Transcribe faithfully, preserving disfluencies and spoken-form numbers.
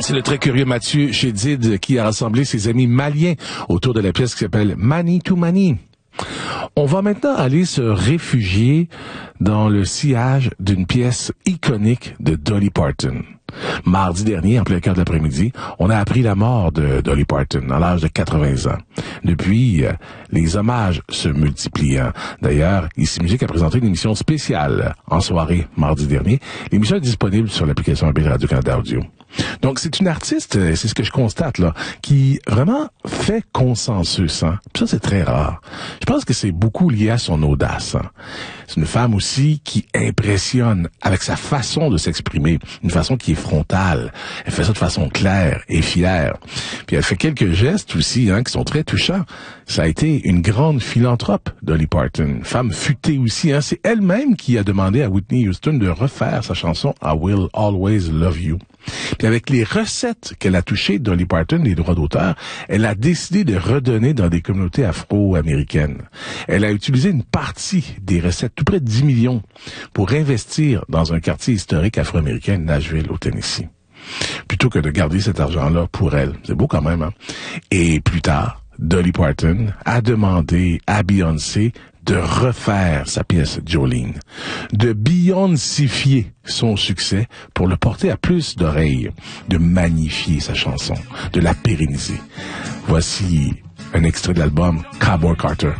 C'est le très curieux Mathieu Chédid qui a rassemblé ses amis maliens autour de la pièce qui s'appelle Mani to Mani. On va maintenant aller se réfugier dans le sillage d'une pièce iconique de Dolly Parton. Mardi dernier, en plein cœur de l'après-midi, on a appris la mort de Dolly Parton à l'âge de quatre-vingts ans. Depuis, les hommages se multiplient. D'ailleurs, Ici Musique a présenté une émission spéciale en soirée mardi dernier. L'émission est disponible sur l'application mobile Radio-Canada Audio. Donc, c'est une artiste, c'est ce que je constate, là, qui vraiment fait consensus, hein. Puis ça, c'est très rare. Je pense que c'est beaucoup lié à son audace, hein. C'est une femme aussi qui impressionne avec sa façon de s'exprimer, une façon qui est frontale. Elle fait ça de façon claire et fière. Puis elle fait quelques gestes aussi, hein, qui sont très touchants. Ça a été une grande philanthrope, Dolly Parton. Une femme futée aussi, hein. C'est elle-même qui a demandé à Whitney Houston de refaire sa chanson I Will Always Love You. Puis avec les recettes qu'elle a touchées, Dolly Parton, les droits d'auteur, elle a décidé de redonner dans des communautés afro-américaines. Elle a utilisé une partie des recettes, tout près de dix millions, pour investir dans un quartier historique afro-américain, Nashville, au Tennessee. Plutôt que de garder cet argent-là pour elle. C'est beau quand même, hein? Et plus tard, Dolly Parton a demandé à Beyoncé de refaire sa pièce Jolene, de Beyoncifier son succès pour le porter à plus d'oreilles, de magnifier sa chanson, de la pérenniser. Voici un extrait de l'album Cowboy Carter.